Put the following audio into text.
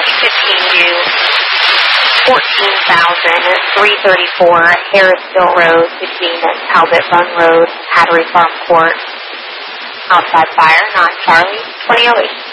2015 to 14,334 Harrisville Road between Talbot Run Road, Hattery Farm Court. Outside fire, 9 Charlie, 2008.